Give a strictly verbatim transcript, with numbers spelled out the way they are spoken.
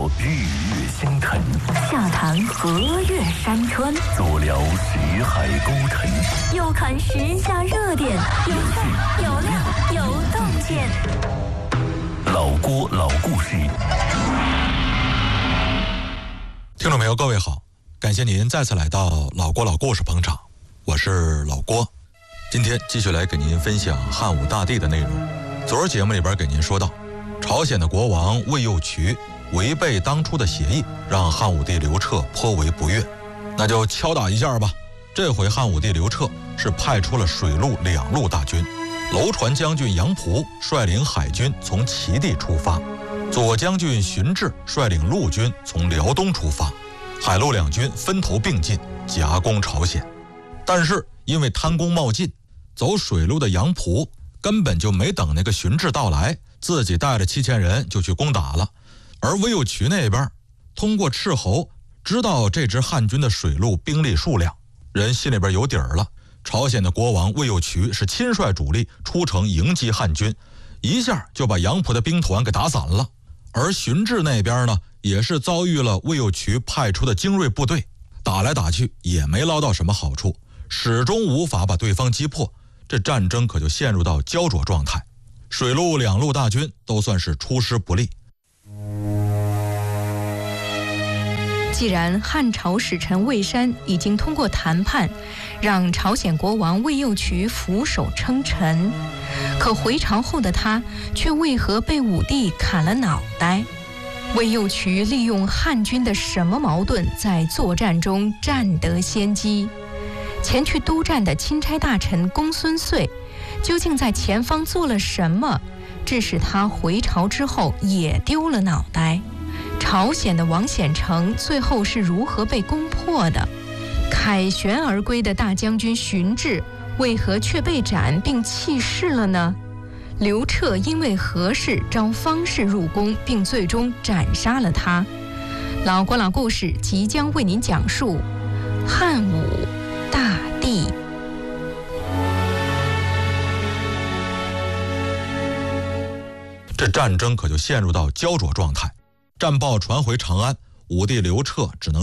日月星辰， 下谈河岳山川， 足聊识海沟腾， 又看时下热点，有趣有料有洞见。 老郭老故事。 听众朋友，各位好，感谢您再次来到老郭老故事捧场，我是老郭。今天继续来给您分享汉武大帝的内容。昨儿节目里边给您说到，朝鲜的国王魏又渠违背当初的协议，让汉武帝刘彻颇为不悦，那就敲打一下吧。这回汉武帝刘彻是派出了水陆两路大军，楼船将军杨仆率领海军从齐地出发，左将军荀志率领陆军从辽东出发，海陆两军分头并进，夹攻朝鲜。但是因为贪功冒进，走水路的杨仆根本就没等那个荀志到来，自己带着七千人就去攻打了。而魏又渠那边通过斥候知道这支汉军的水陆兵力数量，人心里边有底儿了。朝鲜的国王魏又渠是亲率主力出城迎击汉军，一下就把杨仆的兵团给打散了。而荀志那边呢，也是遭遇了魏又渠派出的精锐部队，打来打去也没捞到什么好处，始终无法把对方击破。这战争可就陷入到焦灼状态，水陆两路大军都算是出师不利。 既然汉朝使臣魏山已经通过谈判让朝鲜国王魏又渠俯首称臣，可回朝后的他却为何被武帝砍了脑袋？魏又渠利用汉军的什么矛盾在作战中占得先机？前去督战的钦差大臣公孙燧究竟在前方做了什么，致使他回朝之后也丢了脑袋？朝鲜的王显城最后是如何被攻破的？凯旋而归的大将军荀志为何却被斩并弃市了呢？刘彻因为何事招方士入宫，并最终斩杀了他？老郭老故事即将为您讲述汉武大帝。 这战争可就陷入到焦灼状态。战报传回长安，武帝刘彻只能